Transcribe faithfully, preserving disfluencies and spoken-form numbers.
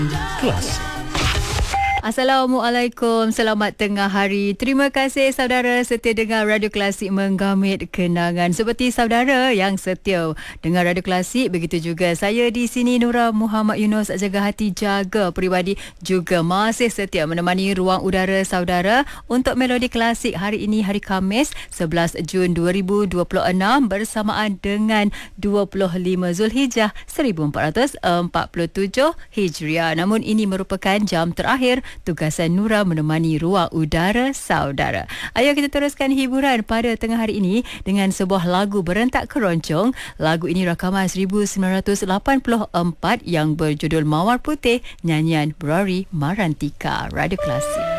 Kelas. Assalamualaikum, selamat tengah hari. Terima kasih saudara setia dengar Radio Klasik Menggamit Kenangan. Seperti saudara yang setia dengar Radio Klasik, begitu juga saya di sini, Nura Muhammad Yunus, jaga hati, jaga peribadi, juga masih setia menemani ruang udara saudara untuk Melodi Klasik hari ini, hari Khamis sebelas Jun dua ribu dua puluh enam, bersamaan dengan dua puluh lima Zulhijjah seribu empat ratus empat puluh tujuh Hijriah. Namun ini merupakan jam terakhir tugasan Nura menemani ruang udara saudara. Ayo kita teruskan hiburan pada tengah hari ini dengan sebuah lagu berentak keroncong. Lagu ini rakaman seribu sembilan ratus lapan puluh empat yang berjudul Mawar Putih, nyanyian Rory Marantika. Radio Klasik.